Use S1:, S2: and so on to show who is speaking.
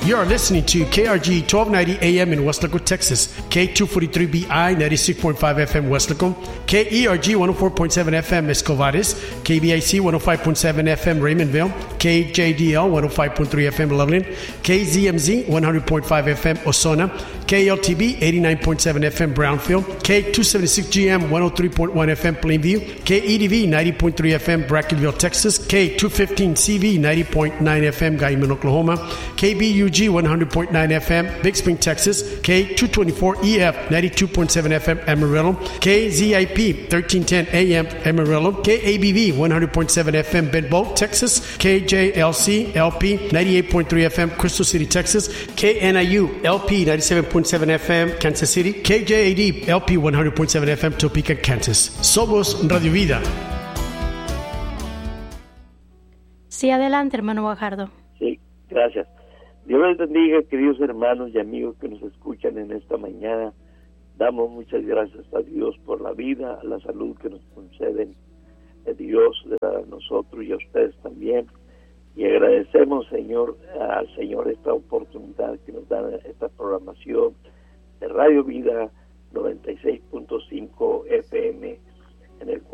S1: You are listening to KRG 1290 AM in Westlaco, Texas, K243BI 96.5 FM Westlaco, KERG 104.7 FM Escovares, KBIC 105.7 FM Raymondville, KJDL 105.3 FM Loveland, KZMZ 100.5 FM Osona, KLTB 89.7 FM Brownfield, K276GM 103.1 FM Plainview, KEDV 90.3 FM Brackenville, Texas, K215CV 90.9 FM Guyman, Oklahoma, KBUG 100.9 FM Big Spring, Texas, K224EF 92.7 FM Amarillo, KZIP 1310 AM Amarillo, KABV 100.7 FM Bedboe, Texas, KJLC LP 98.3 FM Crystal City, Texas, KNIU LP 97.7 FM Kansas City, KJAD LP 100.7 FM Topeka, Kansas. Somos Radio Vida.
S2: Sí, adelante, hermano Guajardo.
S3: Sí, gracias. Dios les bendiga, queridos hermanos y amigos que nos escuchan en esta mañana. Damos muchas gracias a Dios por la vida, la salud que nos conceden. Dios a nosotros y a ustedes también. Y agradecemos, al Señor esta oportunidad que nos da esta programación de Radio Vida 96.5 FM, en el